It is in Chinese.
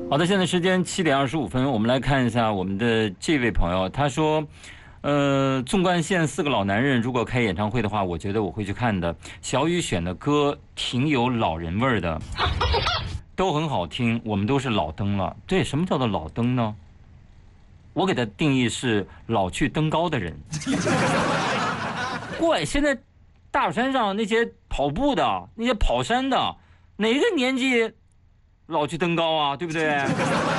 好的，现在时间7:25，我们来看一下我们的这位朋友，他说，纵贯线4个老男人如果开演唱会的话，我觉得我会去看的。小雨选的歌挺有老人味儿的，都很好听，我们都是老登了。对，什么叫做老登呢？我给他定义是老去登高的人。怪，现在大雪山上那些跑步的、那些跑山的，哪个年纪老去登高啊？对不对？